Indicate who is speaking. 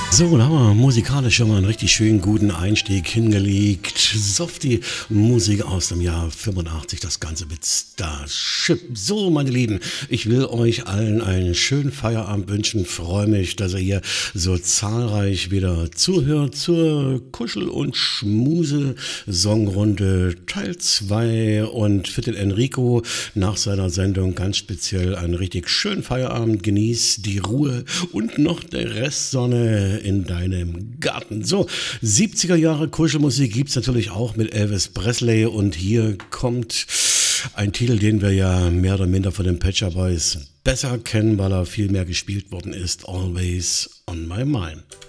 Speaker 1: So, da haben wir musikalisch schon mal einen richtig schönen guten Einstieg hingelegt. Softie Musik aus dem Jahr 85, das Ganze mit Starship. So, meine Lieben, ich will euch allen einen schönen Feierabend wünschen. Freue mich, dass ihr hier so zahlreich wieder zuhört zur Kuschel- und Schmuse-Songrunde Teil 2 und für den Enrico nach seiner Sendung ganz speziell einen richtig schönen Feierabend. Genieß die Ruhe und noch der Restsonne in deinem Garten. So, 70er Jahre Kuschelmusik gibt es natürlich auch mit Elvis Presley und hier kommt ein Titel, den wir ja mehr oder minder von den Pet Shop Boys besser kennen, weil er viel mehr gespielt worden ist. Always on my mind.